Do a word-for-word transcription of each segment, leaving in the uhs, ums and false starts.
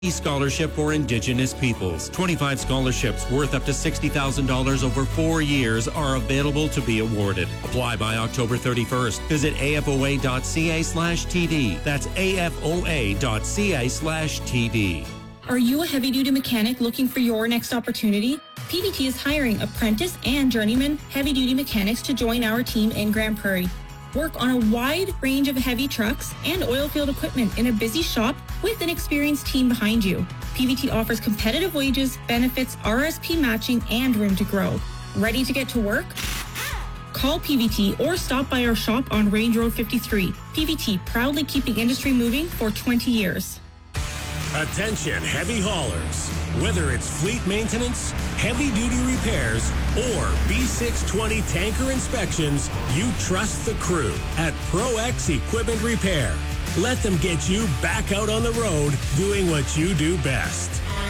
Scholarship for Indigenous Peoples. twenty-five scholarships worth up to sixty thousand dollars over four years are available to be awarded. Apply by October thirty-first. Visit afoa.ca slash TD. That's afoa.ca slash TD. Are you a heavy-duty mechanic looking for your next opportunity? P V T is hiring apprentice and journeyman heavy-duty mechanics to join our team in Grand Prairie. Work on a wide range of heavy trucks and oil field equipment in a busy shop with an experienced team behind you. P V T offers competitive wages, benefits, R S P matching, and room to grow. Ready to get to work? Call P V T or stop by our shop on Range Road fifty-three. P V T, proudly keeping industry moving for twenty years. Attention heavy haulers. Whether it's fleet maintenance, heavy-duty repairs, or B six twenty tanker inspections, you trust the crew at ProX Equipment Repair. Let them get you back out on the road doing what you do best.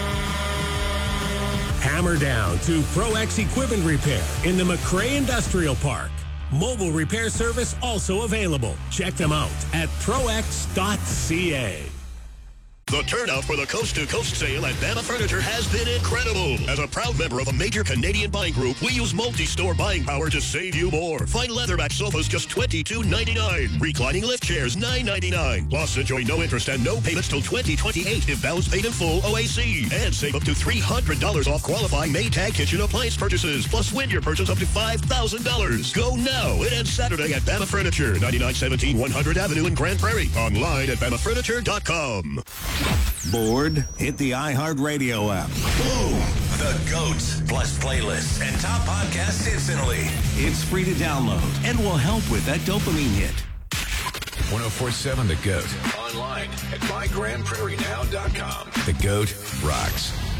Hammer down to ProX Equipment Repair in the McRae Industrial Park. Mobile repair service also available. Check them out at prox dot c a. The turnout for the Coast to Coast sale at Bama Furniture has been incredible. As a proud member of a major Canadian buying group, we use multi-store buying power to save you more. Find leatherback sofas just twenty-two ninety-nine. Reclining lift chairs nine ninety-nine. Plus, enjoy no interest and no payments till twenty twenty-eight if balance paid in full O A C. And save up to three hundred dollars off qualifying Maytag kitchen appliance purchases. Plus, win your purchase up to five thousand dollars. Go now. It ends Saturday at Bama Furniture, ninety-nine seventeen one hundred Avenue in Grand Prairie. Online at bama furniture dot com. Bored? Hit the iHeartRadio app. Boom! The GOATs, plus playlists and top podcasts instantly. It's free to download and will help with that dopamine hit. ten forty-seven The GOAT. Online at my grand prairie now dot com. The GOAT rocks.